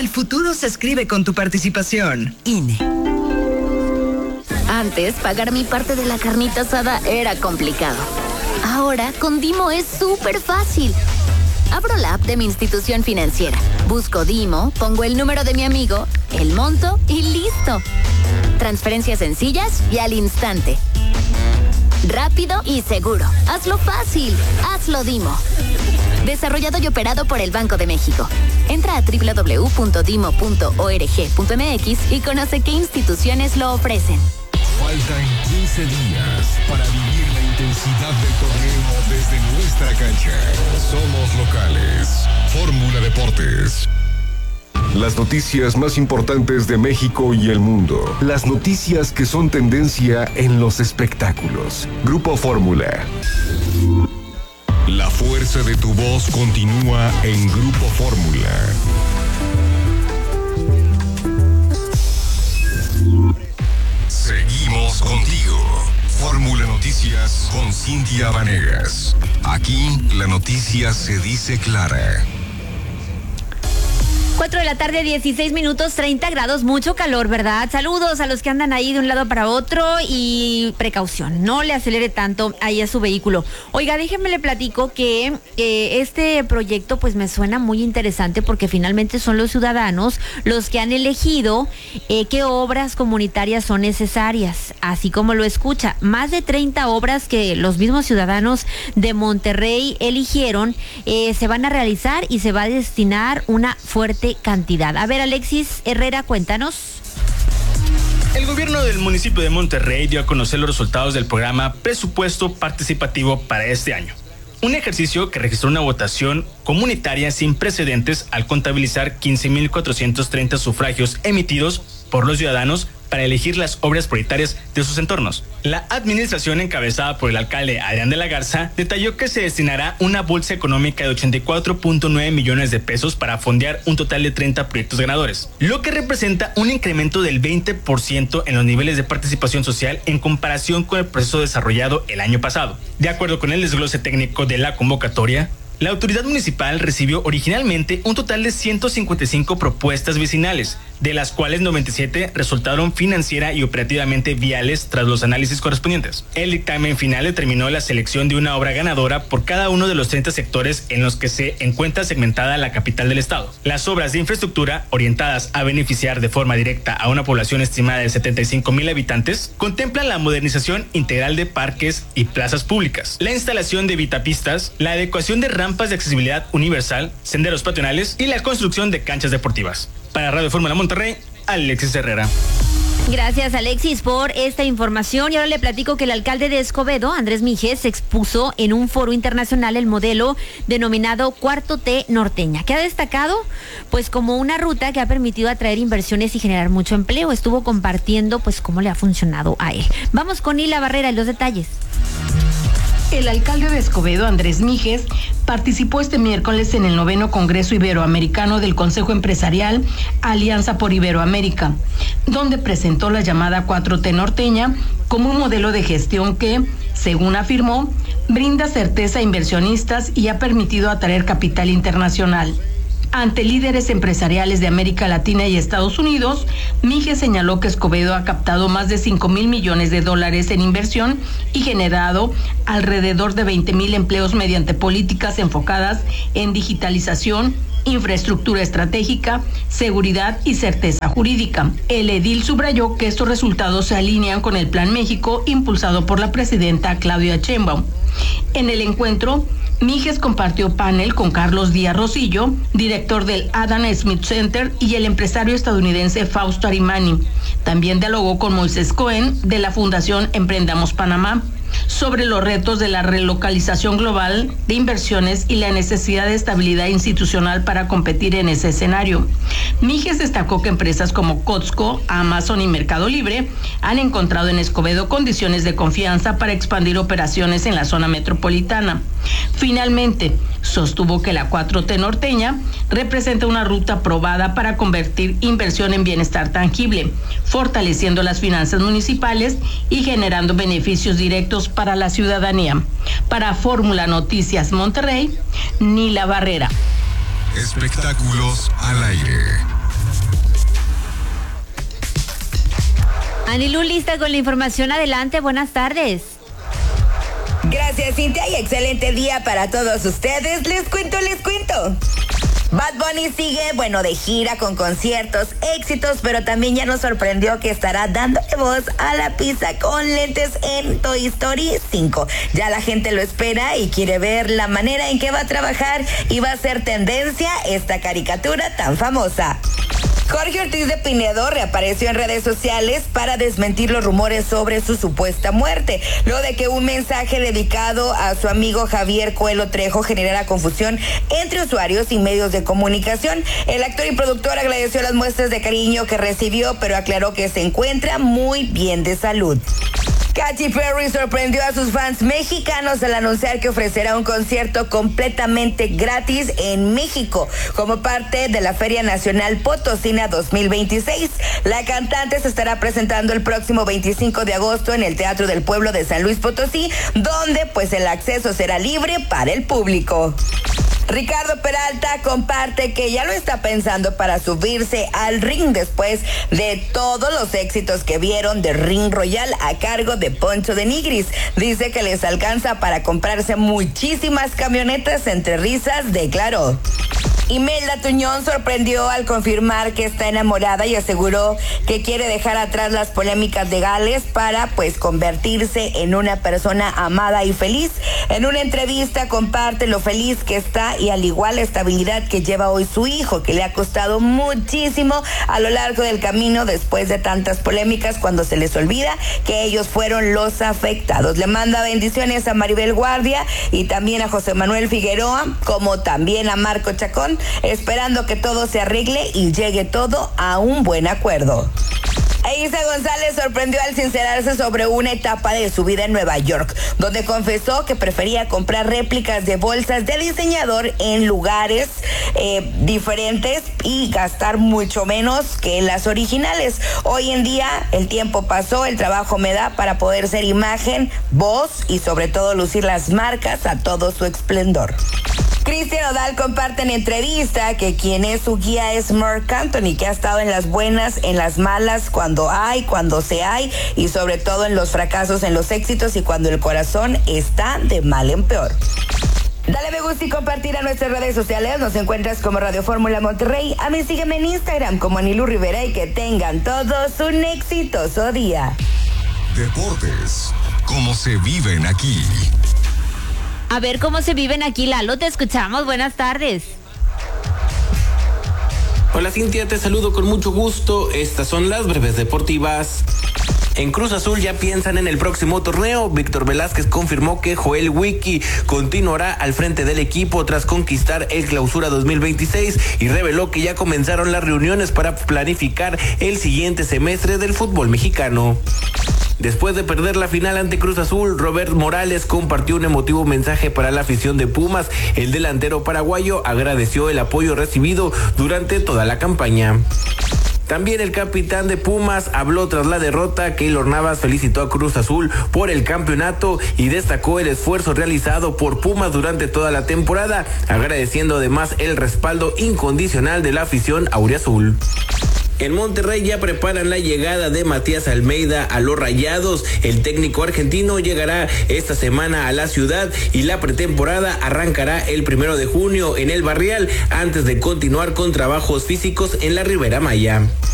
El futuro se escribe con tu participación. INE. Antes, pagar mi parte de la carnita asada era complicado. Ahora, con Dimo es súper fácil. Abro la app de mi institución financiera, busco Dimo, pongo el número de mi amigo, el monto y listo. Transferencias sencillas y al instante. Rápido y seguro. Hazlo fácil. Hazlo Dimo. Desarrollado y operado por el Banco de México. Entra a www.dimo.org.mx y conoce qué instituciones lo ofrecen. Faltan 15 días para vivir la intensidad del torneo desde nuestra cancha. Somos locales. Fórmula Deportes. Las noticias más importantes de México y el mundo. Las noticias que son tendencia en los espectáculos. Grupo Fórmula. La fuerza de tu voz continúa en Grupo Fórmula. Seguimos contigo. Fórmula Noticias con Cintia Vanegas. Aquí la noticia se dice clara. 4 de la tarde, 16 minutos, 30 grados, mucho calor, ¿verdad? Saludos a los que andan ahí de un lado para otro y precaución, no le acelere tanto ahí a su vehículo. Oiga, déjenme le platico que este proyecto pues me suena muy interesante porque finalmente son los ciudadanos los que han elegido qué obras comunitarias son necesarias, así como lo escucha. Más de 30 obras que los mismos ciudadanos de Monterrey eligieron se van a realizar y se va a destinar una fuerte cantidad. A ver, Alexis Herrera, cuéntanos. El gobierno del municipio de Monterrey dio a conocer los resultados del programa Presupuesto Participativo para este año. Un ejercicio que registró una votación comunitaria sin precedentes al contabilizar 15,430 sufragios emitidos por los ciudadanos para elegir las obras prioritarias de sus entornos. La administración encabezada por el alcalde Adrián de la Garza detalló que se destinará una bolsa económica de 84.9 millones de pesos para fondear un total de 30 proyectos ganadores, lo que representa un incremento del 20% en los niveles de participación social en comparación con el proceso desarrollado el año pasado. De acuerdo con el desglose técnico de la convocatoria, la autoridad municipal recibió originalmente un total de 155 propuestas vecinales, de las cuales 97 resultaron financiera y operativamente viables tras los análisis correspondientes. El dictamen final determinó la selección de una obra ganadora por cada uno de los 30 sectores en los que se encuentra segmentada la capital del estado. Las obras de infraestructura, orientadas a beneficiar de forma directa a una población estimada de 75,000 habitantes, contemplan la modernización integral de parques y plazas públicas, la instalación de vitapistas, la adecuación de rampas de accesibilidad universal, senderos peatonales y la construcción de canchas deportivas. Para Radio Fórmula Monterrey, Alexis Herrera. Gracias, Alexis, por esta información. Y ahora le platico que el alcalde de Escobedo, Andrés Míjez, expuso en un foro internacional el modelo denominado Cuarto T Norteña, que ha destacado pues como una ruta que ha permitido atraer inversiones y generar mucho empleo. Estuvo compartiendo pues cómo le ha funcionado a él. Vamos con Hila Barrera y los detalles. El alcalde de Escobedo, Andrés Míjez, participó este miércoles en el 9º Congreso Iberoamericano del Consejo Empresarial Alianza por Iberoamérica, donde presentó la llamada 4T Norteña como un modelo de gestión que, según afirmó, brinda certeza a inversionistas y ha permitido atraer capital internacional. Ante líderes empresariales de América Latina y Estados Unidos, Míjez señaló que Escobedo ha captado más de 5,000 millones de dólares en inversión y generado alrededor de 20,000 empleos mediante políticas enfocadas en digitalización, infraestructura estratégica, seguridad y certeza jurídica. El edil subrayó que estos resultados se alinean con el Plan México impulsado por la presidenta Claudia Sheinbaum. En el encuentro, Míjez compartió panel con Carlos Díaz Rosillo, director del Adam Smith Center, y el empresario estadounidense Fausto Arimani. También dialogó con Moisés Cohen de la Fundación Emprendamos Panamá sobre los retos de la relocalización global de inversiones y la necesidad de estabilidad institucional para competir en ese escenario. Míjez destacó que empresas como Costco, Amazon y Mercado Libre han encontrado en Escobedo condiciones de confianza para expandir operaciones en la zona metropolitana. Finalmente, sostuvo que la 4T Norteña representa una ruta probada para convertir inversión en bienestar tangible, fortaleciendo las finanzas municipales y generando beneficios directos para la ciudadanía. Para Fórmula Noticias Monterrey, Nila Barrera. Espectáculos al aire. Anilú, lista con la información. Adelante, buenas tardes. Gracias, Cintia, y excelente día para todos ustedes. Les cuento. Bad Bunny sigue, de gira con conciertos, éxitos, pero también ya nos sorprendió que estará dándole voz a la pizza con lentes en Toy Story 5. Ya la gente lo espera y quiere ver la manera en que va a trabajar y va a ser tendencia esta caricatura tan famosa. Jorge Ortiz de Pinedo reapareció en redes sociales para desmentir los rumores sobre su supuesta muerte, luego de que un mensaje dedicado a su amigo Javier Coelho Trejo generara confusión entre usuarios y medios de comunicación. El actor y productor agradeció las muestras de cariño que recibió, pero aclaró que se encuentra muy bien de salud. Katy Perry sorprendió a sus fans mexicanos al anunciar que ofrecerá un concierto completamente gratis en México como parte de la Feria Nacional Potosina 2026. La cantante se estará presentando el próximo 25 de agosto en el Teatro del Pueblo de San Luis Potosí, donde el acceso será libre para el público. Ricardo Peralta comparte que ya lo está pensando para subirse al ring después de todos los éxitos que vieron de Ring Royal a cargo de Poncho de Nigris. Dice que les alcanza para comprarse muchísimas camionetas, entre risas declaró. Imelda Tuñón sorprendió al confirmar que está enamorada y aseguró que quiere dejar atrás las polémicas legales para convertirse en una persona amada y feliz. En una entrevista comparte lo feliz que está y al igual la estabilidad que lleva hoy su hijo, que le ha costado muchísimo a lo largo del camino después de tantas polémicas, cuando se les olvida que ellos fueron los afectados. Le manda bendiciones a Maribel Guardia y también a José Manuel Figueroa, como también a Marco Chacón, esperando que todo se arregle y llegue todo a un buen acuerdo. Eiza González sorprendió al sincerarse sobre una etapa de su vida en Nueva York, donde confesó que prefería comprar réplicas de bolsas de diseñador en lugares diferentes y gastar mucho menos que las originales. Hoy en día el tiempo pasó, el trabajo me da para poder ser imagen, voz y sobre todo lucir las marcas a todo su esplendor. Cristian Odal comparte en entrevista que quien es su guía es Marc Anthony, que ha estado en las buenas, en las malas, cuando se hay y sobre todo en los fracasos, en los éxitos y cuando el corazón está de mal en peor. Dale me gusta y compartir a nuestras redes sociales. Nos encuentras como Radio Fórmula Monterrey. A mí sígueme en Instagram como Anilú Rivera y que tengan todos un exitoso día. Deportes, como se viven aquí. A ver cómo se viven aquí, Lalo, te escuchamos, buenas tardes. Hola Cintia, te saludo con mucho gusto, estas son las breves deportivas. En Cruz Azul ya piensan en el próximo torneo. Víctor Velázquez confirmó que Joel Wiki continuará al frente del equipo tras conquistar el Clausura 2026 y reveló que ya comenzaron las reuniones para planificar el siguiente semestre del fútbol mexicano. Después de perder la final ante Cruz Azul, Robert Morales compartió un emotivo mensaje para la afición de Pumas. El delantero paraguayo agradeció el apoyo recibido durante toda la campaña. También el capitán de Pumas habló tras la derrota. Keylor Navas felicitó a Cruz Azul por el campeonato y destacó el esfuerzo realizado por Pumas durante toda la temporada, agradeciendo además el respaldo incondicional de la afición auriazul. En Monterrey ya preparan la llegada de Matías Almeida a los Rayados. El técnico argentino llegará esta semana a la ciudad y la pretemporada arrancará el 1 de junio en el Barrial antes de continuar con trabajos físicos en la Ribera Maya.